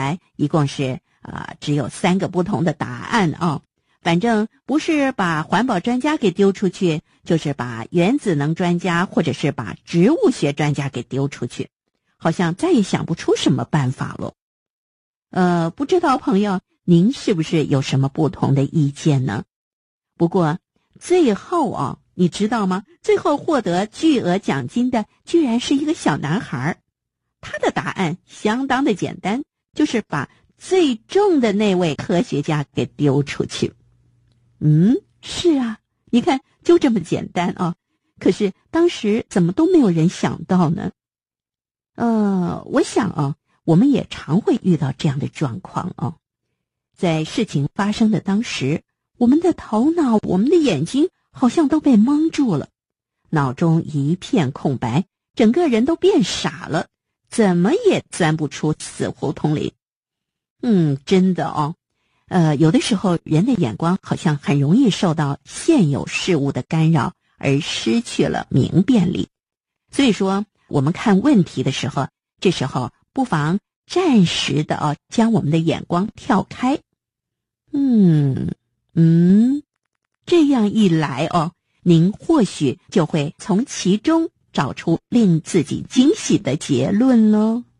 来一共是只有3个不同的答案啊。反正不是把环保专家给丢出去，就是把原子能专家或者是把植物学专家给丢出去，好像再也想不出什么办法了。不知道朋友您是不是有什么不同的意见呢？不过最后你知道吗？最后获得巨额奖金的居然是一个小男孩，他的答案相当的简单，就是把最重的那位科学家给丢出去。是啊，你看就这么简单啊。可是当时怎么都没有人想到呢？我想我们也常会遇到这样的状况在事情发生的当时，我们的头脑，我们的眼睛好像都被蒙住了，脑中一片空白，整个人都变傻了，怎么也钻不出死胡同里。真的有的时候人的眼光好像很容易受到现有事物的干扰，而失去了明辨力。所以说我们看问题的时候，这时候不妨暂时的将我们的眼光跳开。这样一来您或许就会从其中找出令自己惊喜的结论咯。